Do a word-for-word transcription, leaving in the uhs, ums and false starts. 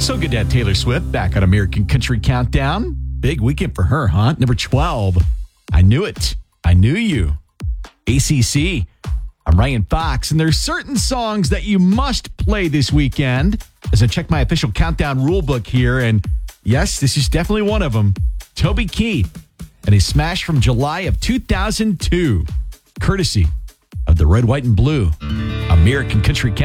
So good to have Taylor Swift back on American Country Countdown. Big weekend for her, huh? Number twelve. I knew it. I knew you. A C C. I'm Ryan Fox, and there's certain songs that you must play this weekend. As I check my official countdown rule book here, and yes, this is definitely one of them. Toby Keith and his smash from July of two thousand two, courtesy of the Red, White, and Blue American Country Countdown.